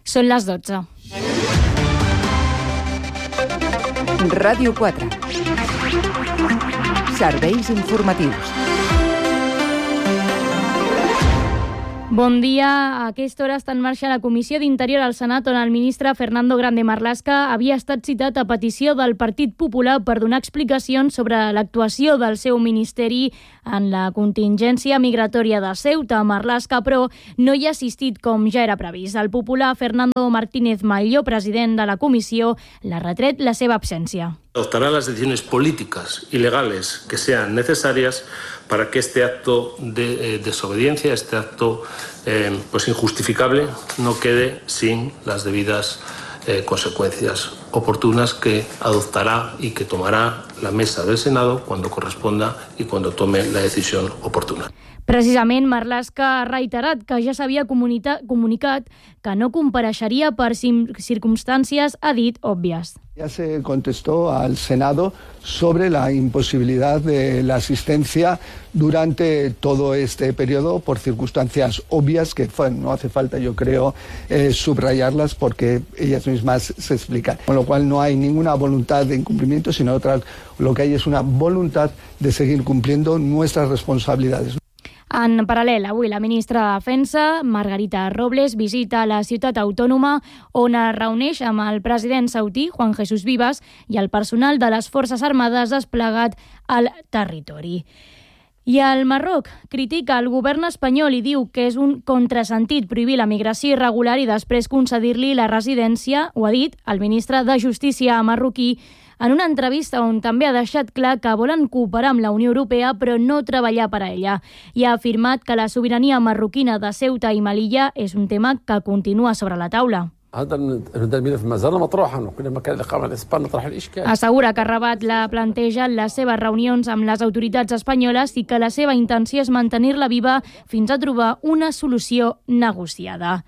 Són les 12. Ràdio 4. Serveis informatius. Bon dia. A aquesta hora està en marxa la Comissió d'Interior al Senat, on el ministre Fernando Grande Marlaska havia estat citat a petició del Partit Popular per donar explicacions sobre l'actuació del seu ministeri en la contingència migratòria de Ceuta. Marlaska, però, no hi ha assistit com ja era previst. El popular Fernando Martínez Malló, president de la comissió, l'ha retret la seva absència. Adoptará las decisiones políticas y legales que sean necesarias para que este acto de desobediencia, este acto injustificable, no quede sin las debidas consecuencias oportunas que adoptará y que tomará la mesa del Senado cuando corresponda y cuando tome la decisión oportuna. Precisament, Marlaska ha reiterat que ja s'havia comunicat que no compareixeria per circunstàncies, ha dit, òbvies. Ya se contestó al Senado sobre la imposibilidad de la asistencia durante todo este periodo por circunstancias obvias que no hace falta, yo creo, subrayarlas porque ellas mismas se explican. Con lo cual no hay ninguna voluntad de incumplimiento, sino lo que hay es una voluntad de seguir cumpliendo nuestras responsabilidades. En paral·lel, avui la ministra de Defensa, Margarita Robles, visita la ciutat autònoma on es reuneix amb el president saudí, Juan Jesús Vivas, i el personal de les Forces Armades desplegat al territori. I el Marroc critica el govern espanyol i diu que és un contrasentit prohibir la migració irregular i després concedir-li la residència, ho ha dit el ministre de Justícia marroquí, en una entrevista on també ha deixat clar que volen cooperar amb la Unió Europea però no treballar per a ella. I ha afirmat que la sobirania marroquina de Ceuta i Melilla és un tema que continua sobre la taula. Assegura que Rabat la planteja en les seves reunions amb les autoritats espanyoles i que la seva intenció és mantenir-la viva fins a trobar una solució negociada.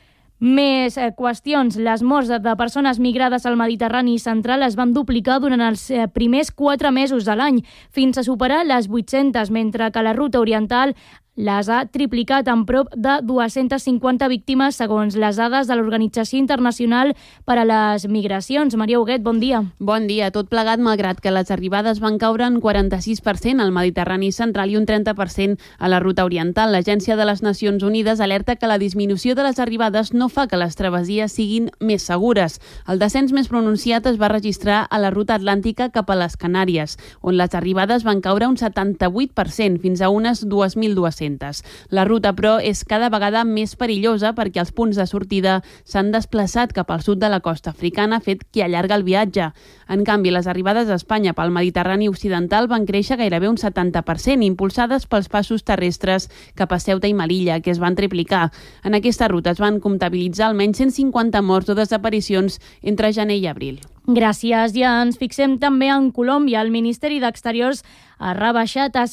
Més qüestions. Les morts de persones migrades al Mediterrani central es van duplicar durant els primers 4 mesos de l'any, fins a superar les 800, mentre que la ruta oriental les ha triplicat amb prop de 250 víctimes, segons les dades de l'Organització Internacional per a les Migracions. Maria Huguet, bon dia. Bon dia. Tot plegat, malgrat que les arribades van caure en 46% al Mediterrani central i un 30% a la ruta oriental. L'Agència de les Nacions Unides alerta que la disminució de les arribades no fa que les travessies siguin més segures. El descens més pronunciat es va registrar a la ruta atlàntica cap a les Canàries, on les arribades van caure un 78%, fins a unes 2.200. La ruta, però, és cada vegada més perillosa perquè els punts de sortida s'han desplaçat cap al sud de la costa africana, fet que allarga el viatge. En canvi, les arribades a Espanya pel Mediterrani occidental van créixer gairebé un 70%, impulsades pels passos terrestres cap a Ceuta i Melilla, que es van triplicar. En aquesta ruta es van comptabilitzar almenys 150 morts o desaparicions entre gener i abril. Gràcies. Ja ens fixem també en Colòmbia. El Ministeri d'Exteriors ha rebaixat a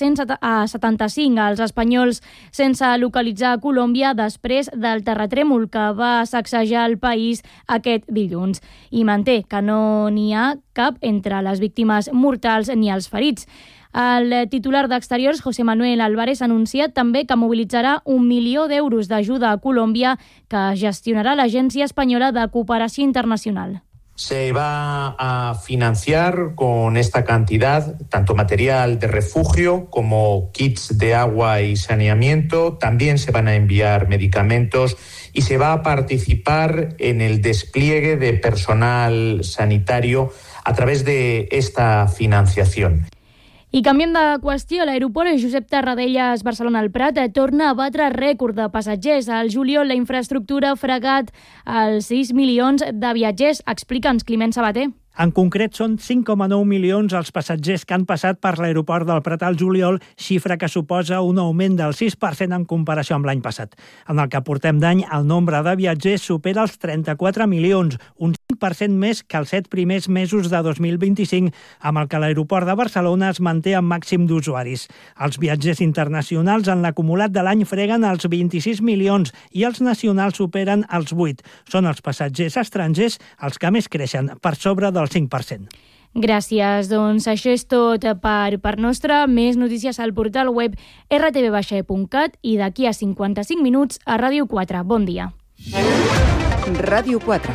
75 als espanyols sense localitzar a Colòmbia després del terratrèmol que va sacsejar el país aquest dilluns. I manté que no n'hi ha cap entre les víctimes mortals ni els ferits. El titular d'Exteriors, José Manuel Álvarez, ha anunciat també que mobilitzarà 1 milió d'euros d'ajuda a Colòmbia que gestionarà l'Agència Espanyola de Cooperació Internacional. Se va a financiar con esta cantidad tanto material de refugio como kits de agua y saneamiento. También se van a enviar medicamentos y se va a participar en el despliegue de personal sanitario a través de esta financiación. I canviem de qüestió. L'aeroport Josep Tarradellas Barcelona al Prat torna a batre rècord de passatgers. Al juliol la infraestructura ha fregat els 6 milions de viatgers. Explica'ns, Climent Sabater. En concret, són 5,9 milions els passatgers que han passat per l'aeroport del Prat al juliol, xifra que suposa un augment del 6% en comparació amb l'any passat. En el que portem d'any, el nombre de viatgers supera els 34 milions, un 5% més que els 7 primers mesos de 2025, amb el que l'aeroport de Barcelona es manté en màxim d'usuaris. Els viatgers internacionals en l'acumulat de l'any freguen els 26 milions i els nacionals superen els 8. Són els passatgers estrangers els que més creixen, per sobre del 5%. Gràcies. Doncs això és tot per part nostra. Més notícies al portal web rtv-cat i d'aquí a 55 minuts a Ràdio 4. Bon dia. Ràdio 4.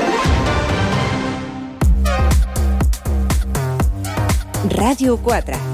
Ràdio 4.